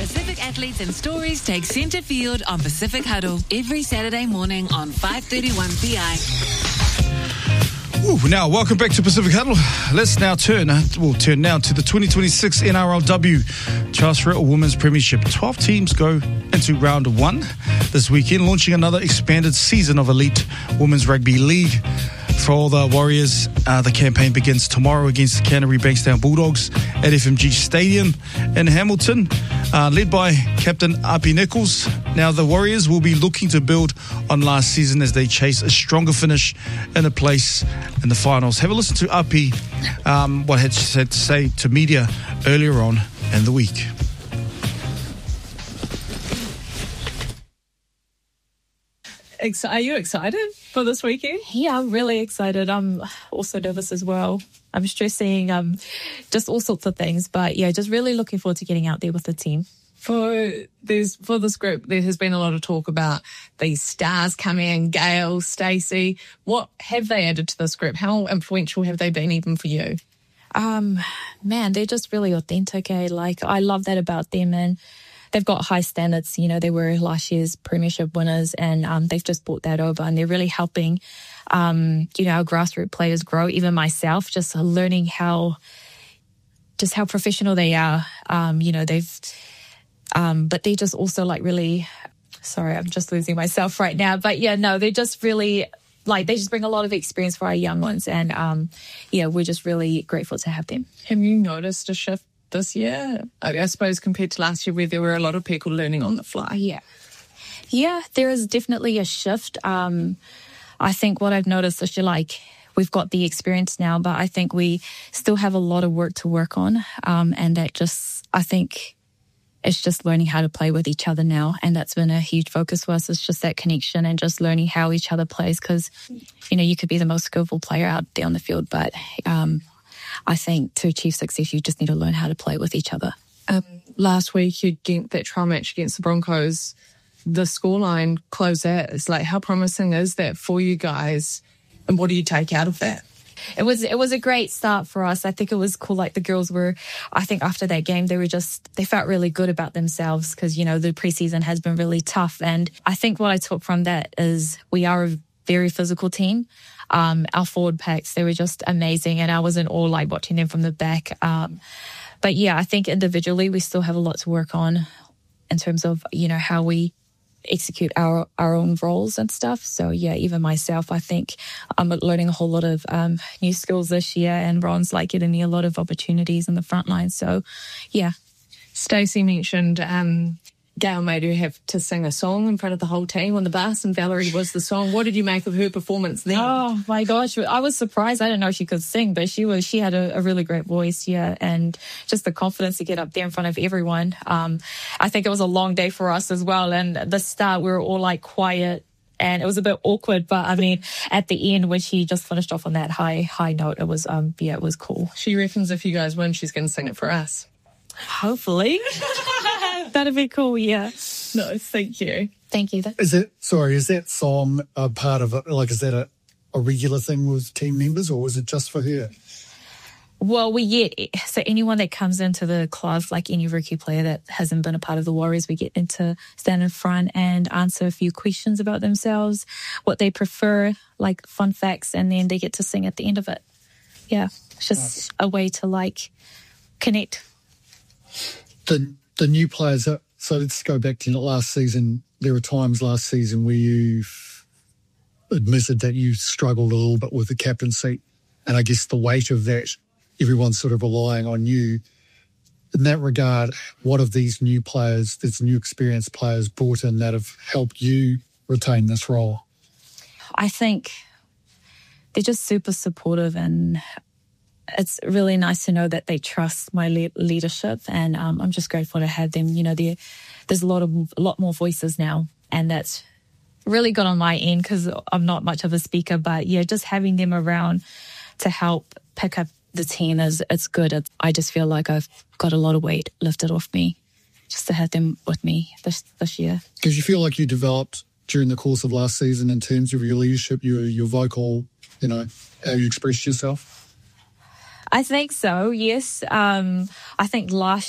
Pacific athletes and stories take centre field on Pacific Huddle every Saturday morning on 5:31 PI. Now, welcome back to Pacific Huddle. Let's now turn now to the 2026 NRLW Charles Riddle Women's Premiership. 12 teams go into round one this weekend, launching another expanded season of Elite Women's Rugby League. For the Warriors, the campaign begins tomorrow against the Canterbury Bankstown Bulldogs at FMG Stadium in Hamilton, led by Captain Api Nichols. Now, the Warriors will be looking to build on last season as they chase a stronger finish and a place in the finals. Have a listen to Api, what he had to say to media earlier on in the week. Are you excited for this weekend? Yeah, I'm really excited. I'm also nervous as well. I'm stressing just all sorts of things. But yeah, just really looking forward to getting out there with the team. For this group, there has been a lot of talk about these stars coming in, Gail, Stacey. What have they added to this group? How influential have they been even for you? Man, they're just really authentic. Like, I love that about them, and they've got high standards. You know, they were last year's premiership winners, and they've just brought that over, and they're really helping, our grassroots players grow. Even myself, just learning how professional they are. But they're just also like really, sorry, I'm just losing myself right now. But yeah, no, they're just really like, they just bring a lot of experience for our young ones. And we're just really grateful to have them. Have you noticed a shift this year? I suppose compared to last year where there were a lot of people learning on the fly. Yeah, there is definitely a shift. I think what I've noticed is we've got the experience now, but I think we still have a lot of work to work on. And that just, I think it's just learning how to play with each other now. And that's been a huge focus for us. It's just that connection and just learning how each other plays. Because, you could be the most skillful player out there on the field, but I think to achieve success, you just need to learn how to play with each other. Last week, that trial match against the Broncos, the scoreline closed out. It's like, how promising is that for you guys? And what do you take out of that? It was a great start for us. I think it was cool. Like, the girls were, I think after that game, they felt really good about themselves because, the preseason has been really tough. And I think what I took from that is we are a very physical team. Our forward packs, they were just amazing. And I wasn't all like watching them from the back. But yeah, I think individually we still have a lot to work on in terms of, how we execute our own roles and stuff. So yeah, even myself, I think I'm learning a whole lot of new skills this year, and Ron's getting me a lot of opportunities in the front line. So yeah. Stacey mentioned Gail made her have to sing a song in front of the whole team on the bus, and Valerie was the song. What did you make of her performance then? Oh my gosh, I was surprised. I didn't know she could sing, but she had a really great voice, yeah, and just the confidence to get up there in front of everyone. I think it was a long day for us as well, and at the start we were all quiet, and it was a bit awkward, but I mean, at the end when she just finished off on that high note, it was it was cool. She reckons if you guys win, she's going to sing it for us. Hopefully. That'd be cool, yeah. No, thank you. Thank you. Is that song a part of it? Is that a regular thing with team members, or was it just for her? Well, so anyone that comes into the club, like any rookie player that hasn't been a part of the Warriors, we get them to stand in front and answer a few questions about themselves, what they prefer, like fun facts, and then they get to sing at the end of it. Yeah, it's just a way to connect. The new players, so let's go back to last season. There were times last season where you've admitted that you struggled a little bit with the captaincy, and I guess the weight of that, everyone's sort of relying on you. In that regard, what have these new players, these new experienced players brought in that have helped you retain this role? I think they're just super supportive, and it's really nice to know that they trust my leadership, and I'm just grateful to have them. There's a lot more voices now, and that's really good on my end because I'm not much of a speaker. But yeah, just having them around to help pick up the team it's good. I just feel like I've got a lot of weight lifted off me just to have them with me this year. Because you feel like you developed during the course of last season in terms of your leadership, your vocal, how you express yourself. I think so, yes. I think last